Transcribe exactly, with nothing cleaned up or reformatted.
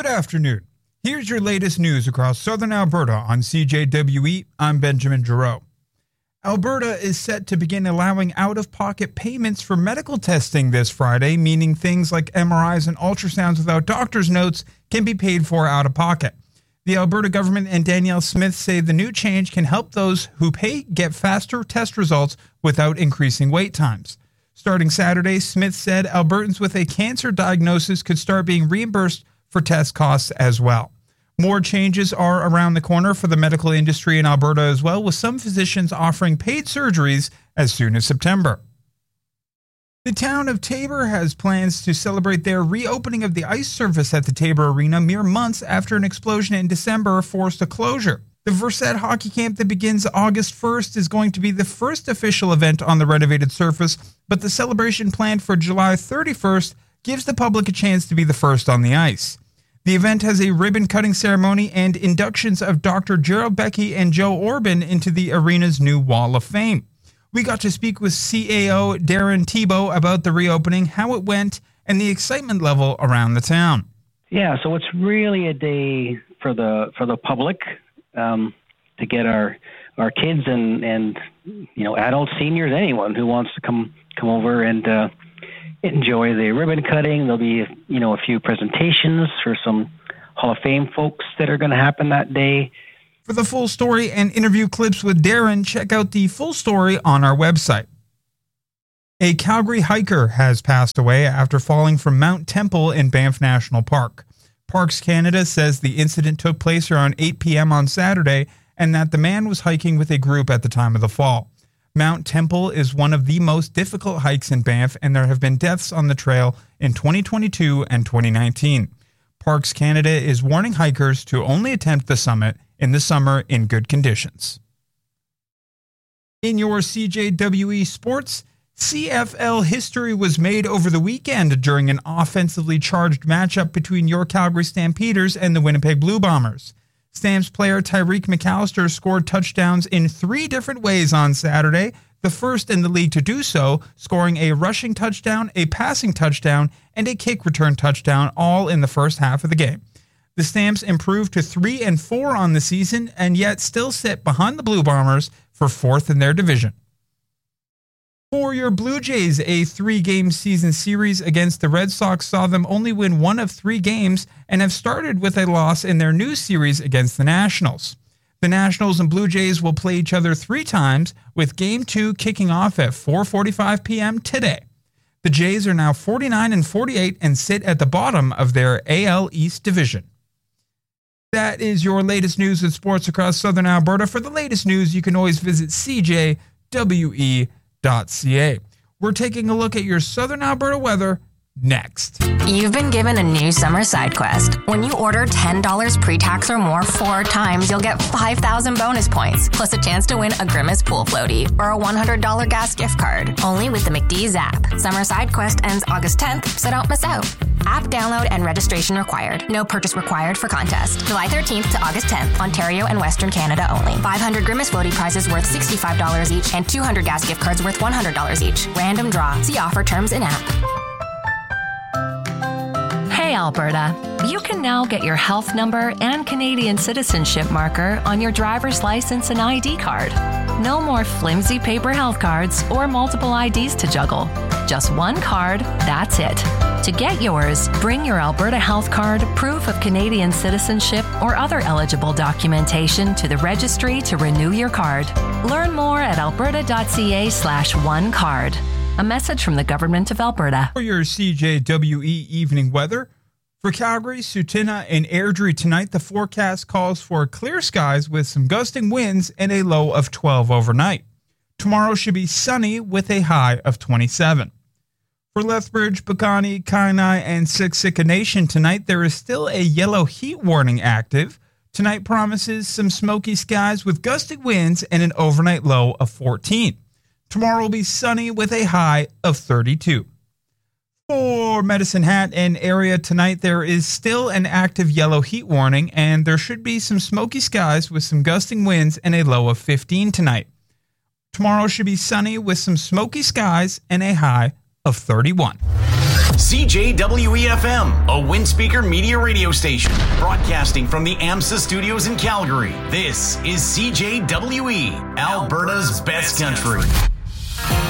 Good afternoon. Here's your latest news across southern Alberta on C J W E. I'm Benjamin Giroux. Alberta is set to begin allowing out-of-pocket payments for medical testing this Friday, meaning things like M R Is and ultrasounds without doctor's notes can be paid for out of pocket. The Alberta government and Danielle Smith say the new change can help those who pay get faster test results without increasing wait times. Starting Saturday, Smith said Albertans with a cancer diagnosis could start being reimbursed for test costs as well. More changes are around the corner for the medical industry in Alberta as well, with some physicians offering paid surgeries as soon as September. The town of Taber has plans to celebrate their reopening of the ice surface at the Taber Arena mere months after an explosion in December forced a closure. The Verset hockey camp that begins August first is going to be the first official event on the renovated surface, but the celebration planned for July thirty-first gives the public a chance to be the first on the ice. The event has a ribbon-cutting ceremony and inductions of Doctor Gerald Becky and Joe Orban into the arena's new Wall of Fame. We got to speak with C A O Darren Thibault about the reopening, how it went, and the excitement level around the town. Yeah, so it's really a day for the for the public um, to get our our kids and and you know adults, seniors, anyone who wants to come come over and uh, enjoy the ribbon cutting. There'll be, you know, a few presentations for some Hall of Fame folks that are going to happen that day. For the full story and interview clips with Darren, check out the full story on our website. A Calgary hiker has passed away after falling from Mount Temple in Banff National Park. Parks Canada says the incident took place around eight p.m. on Saturday and that the man was hiking with a group at the time of the fall. Mount Temple is one of the most difficult hikes in Banff, and there have been deaths on the trail in twenty twenty-two and twenty nineteen. Parks Canada is warning hikers to only attempt the summit in the summer in good conditions. In your C J W E sports, C F L history was made over the weekend during an offensively charged matchup between your Calgary Stampeders and the Winnipeg Blue Bombers. Stamps player Tyreek McAllister scored touchdowns in three different ways on Saturday, the first in the league to do so, scoring a rushing touchdown, a passing touchdown, and a kick return touchdown, all in the first half of the game. The Stamps improved to three and four on the season, and yet still sit behind the Blue Bombers for fourth in their division. For your Blue Jays, a three-game season series against the Red Sox saw them only win one of three games and have started with a loss in their new series against the Nationals. The Nationals and Blue Jays will play each other three times, with Game two kicking off at four forty-five p.m. today. The Jays are now forty-nine and forty-eight and sit at the bottom of their A L East division. That is your latest news and sports across southern Alberta. For the latest news, you can always visit C J W E dot C A. We're taking a look at your southern Alberta weather next. You've been given a new summer side quest. When you order ten dollars pre-tax or more four times, you'll get five thousand bonus points, plus a chance to win a Grimace pool floaty or a one hundred dollars gas gift card. Only with the McDee's app. Summer side quest ends August tenth, so don't miss out. App download and registration required. No purchase required for contest. July thirteenth to August tenth, Ontario and Western Canada only. five hundred Grimace floaty prizes worth sixty-five dollars each and two hundred gas gift cards worth one hundred dollars each. Random draw. See offer terms in app. Hey Alberta, you can now get your health number and Canadian citizenship marker on your driver's license and I D card. No more flimsy paper health cards or multiple I Ds to juggle. Just one card, that's it. To get yours, bring your Alberta Health Card, proof of Canadian citizenship, or other eligible documentation to the registry to renew your card. Learn more at alberta.ca slash one card. A message from the Government of Alberta. For your C J W E evening weather, for Calgary, Sutina, and Airdrie tonight, the forecast calls for clear skies with some gusting winds and a low of twelve overnight. Tomorrow should be sunny with a high of twenty-seven. For Lethbridge, Pecani, Kainai, and Siksika Nation tonight, there is still a yellow heat warning active. Tonight promises some smoky skies with gusting winds and an overnight low of fourteen. Tomorrow will be sunny with a high of thirty-two. For Medicine Hat and area tonight, there is still an active yellow heat warning, and there should be some smoky skies with some gusting winds and a low of fifteen tonight. Tomorrow should be sunny with some smoky skies and a high of thirty-one. C J W E F M, a Windspeaker media radio station, broadcasting from the AMSA studios in Calgary. This is C J W E, Alberta's best country.